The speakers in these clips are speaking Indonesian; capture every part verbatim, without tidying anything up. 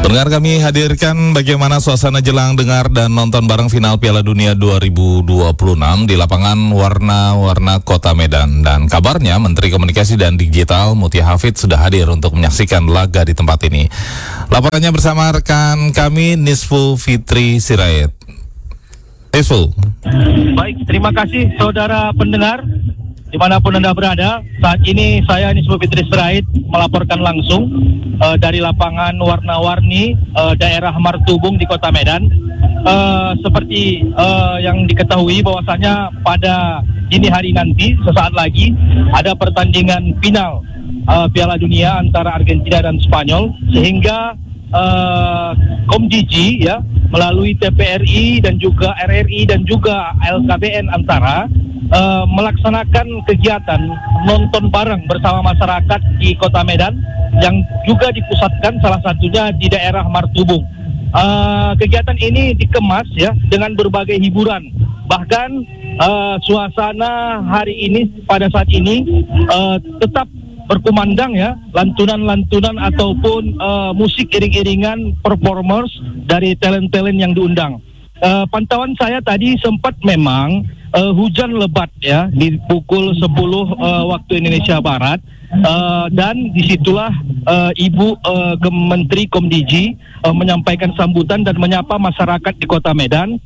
Pendengar, kami hadirkan bagaimana suasana jelang dengar dan nonton bareng final Piala Dunia dua ribu dua puluh enam di lapangan warna-warna Kota Medan. Dan kabarnya Menteri Komunikasi dan Digital Mutia Hafid sudah hadir untuk menyaksikan laga di tempat ini. Laporannya bersama rekan kami Nisfu Fitri Sirait. Nisfu. Baik, terima kasih saudara pendengar dimanapun Anda berada. Saat ini saya Nisfu Fitri Sirait melaporkan langsung uh, dari lapangan warna-warni uh, daerah Martubung di Kota Medan. Uh, seperti uh, yang diketahui bahwasanya pada dini hari nanti sesaat lagi ada pertandingan final uh, Piala Dunia antara Argentina dan Spanyol, sehingga uh, Komdiji ya melalui T P R I dan juga R R I dan juga L K B N Antara Uh, melaksanakan kegiatan nonton bareng bersama masyarakat di Kota Medan yang juga dipusatkan salah satunya di daerah Martubung. Uh, kegiatan ini dikemas ya dengan berbagai hiburan. Bahkan uh, suasana hari ini pada saat ini uh, tetap berkumandang ya lantunan-lantunan ataupun uh, musik iring-iringan performers dari talent-talent yang diundang. Uh, pantauan saya tadi sempat memang uh, hujan lebat ya di pukul sepuluh uh, waktu Indonesia Barat, uh, dan disitulah uh, Ibu uh, Menteri Komdiji uh, menyampaikan sambutan dan menyapa masyarakat di Kota Medan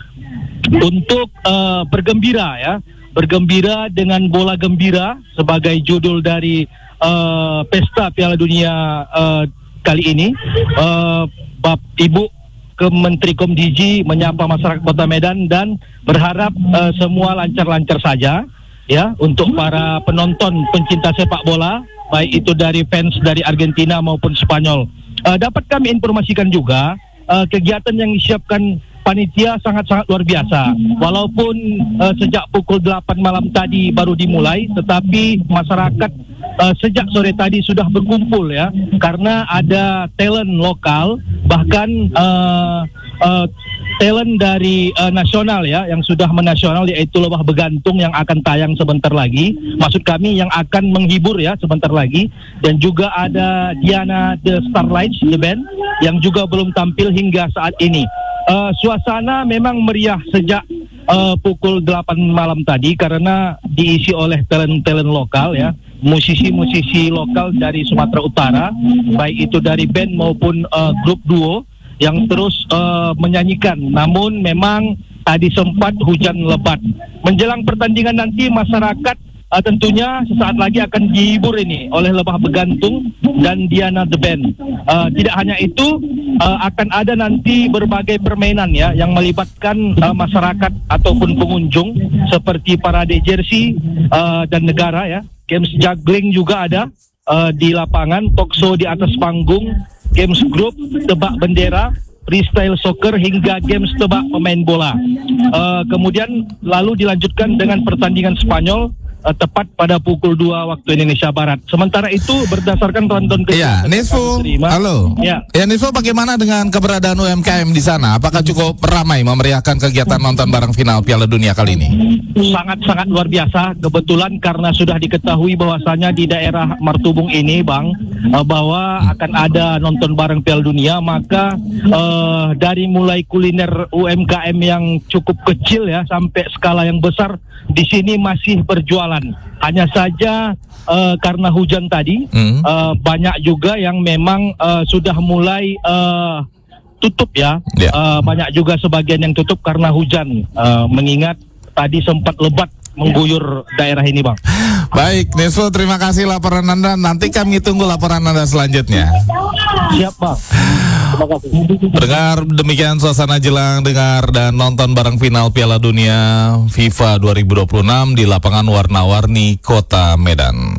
untuk uh, bergembira ya bergembira dengan bola gembira sebagai judul dari uh, pesta Piala Dunia uh, kali ini. uh, Bap Ibu ke Menteri Komdiji menyapa masyarakat Kota Medan dan berharap uh, semua lancar-lancar saja ya untuk para penonton pencinta sepak bola, baik itu dari fans dari Argentina maupun Spanyol. Uh, dapat kami informasikan juga uh, kegiatan yang disiapkan panitia sangat-sangat luar biasa. Walaupun uh, sejak pukul delapan malam tadi baru dimulai, tetapi masyarakat uh, sejak sore tadi sudah berkumpul ya, karena ada talent lokal, bahkan uh, uh, talent dari uh, nasional ya, yang sudah menasional, yaitu Lebah Begantung yang akan tayang sebentar lagi. Maksud kami yang akan menghibur ya sebentar lagi. Dan juga ada Diana The Starlights The Band yang juga belum tampil hingga saat ini. Uh, suasana memang meriah sejak uh, pukul delapan malam tadi karena diisi oleh talent-talent lokal ya, musisi-musisi lokal dari Sumatera Utara, baik itu dari band maupun uh, grup duo yang terus uh, menyanyikan. Namun memang tadi sempat hujan lebat. Menjelang pertandingan nanti masyarakat Uh, tentunya sesaat lagi akan dihibur ini oleh Lebah Begantung dan Diana The Band. Uh, tidak hanya itu, uh, akan ada nanti berbagai permainan ya yang melibatkan uh, masyarakat ataupun pengunjung seperti parade jersey uh, dan negara ya. Games juggling juga ada uh, di lapangan, talkshow di atas panggung, games group, tebak bendera, freestyle soccer hingga games tebak pemain bola. Uh, kemudian lalu dilanjutkan dengan pertandingan Spanyol Uh, tepat pada pukul dua waktu Indonesia Barat. Sementara itu berdasarkan tonton ke ya, Nisfu, halo. Ya. Ya, Nisfu, bagaimana dengan keberadaan U M K M di sana? Apakah cukup ramai memeriahkan kegiatan nonton bareng final Piala Dunia kali ini? Sangat-sangat luar biasa. Kebetulan karena sudah diketahui bahwasanya di daerah Martubung ini, Bang, uh, bahwa akan ada nonton bareng Piala Dunia, maka uh, dari mulai kuliner U M K M yang cukup kecil ya sampai skala yang besar di sini masih berjualan. Hanya saja uh, karena hujan tadi hmm. uh, banyak juga yang memang uh, sudah mulai uh, tutup ya. Yeah. Uh, banyak juga sebagian yang tutup karena hujan. Uh, mengingat tadi sempat lebat mengguyur daerah ini, Bang. Baik, Nisfu, terima kasih laporan Anda. Nanti kami tunggu laporan Anda selanjutnya. Siap, Bang. Terima kasih. Dengar demikian suasana jelang dengar dan nonton bareng final Piala Dunia FIFA dua ribu dua puluh enam di lapangan warna-warni Kota Medan.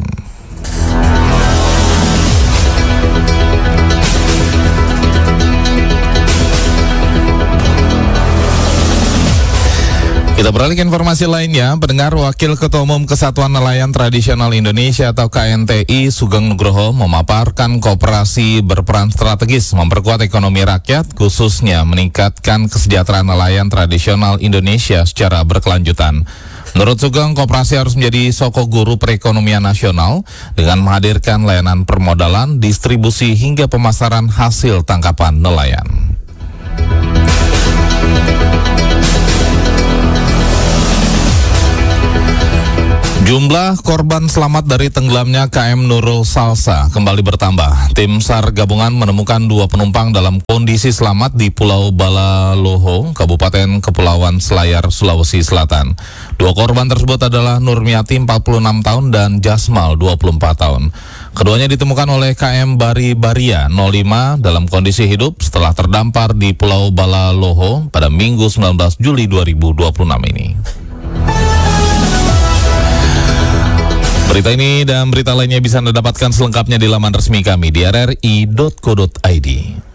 Kita beralih ke informasi lainnya. Pendengar, Wakil Ketua Umum Kesatuan Nelayan Tradisional Indonesia atau K N T I Sugeng Nugroho memaparkan koperasi berperan strategis memperkuat ekonomi rakyat, khususnya meningkatkan kesejahteraan nelayan tradisional Indonesia secara berkelanjutan. Menurut Sugeng, koperasi harus menjadi sokok guru perekonomian nasional dengan menghadirkan layanan permodalan, distribusi hingga pemasaran hasil tangkapan nelayan. Jumlah korban selamat dari tenggelamnya K M Nurul Salsa kembali bertambah. Tim SAR gabungan menemukan dua penumpang dalam kondisi selamat di Pulau Balaloho, Kabupaten Kepulauan Selayar, Sulawesi Selatan. Dua korban tersebut adalah Nurmiati empat puluh enam tahun dan Jasmal dua puluh empat tahun. Keduanya ditemukan oleh K M Bari Baria nol lima dalam kondisi hidup setelah terdampar di Pulau Balaloho pada Minggu sembilan belas Juli dua ribu dua puluh enam ini. Berita ini dan berita lainnya bisa Anda dapatkan selengkapnya di laman resmi kami di r r i dot co dot i d.